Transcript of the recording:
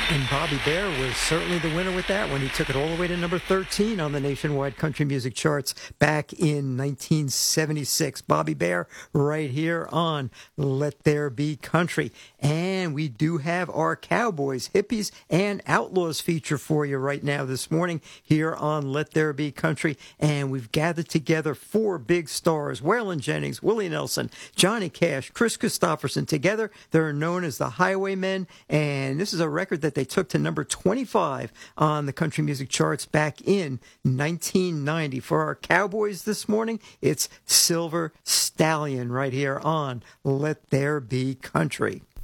And Bobby Bear was certainly the winner with that one. He took it all the way to number 13 on the nationwide country music charts back in 1976. Bobby Bear right here on Let There Be Country. And we do have our Cowboys, Hippies, and Outlaws feature for you right now this morning here on Let There Be Country. And we've gathered together four big stars, Waylon Jennings, Willie Nelson, Johnny Cash, Chris Christopherson. Together, they're known as the Highwaymen. And this is a record that they took to number 25 on the country music charts back in 1990. For our Cowboys this morning, it's Silver Stallion right here on Let There Be Country.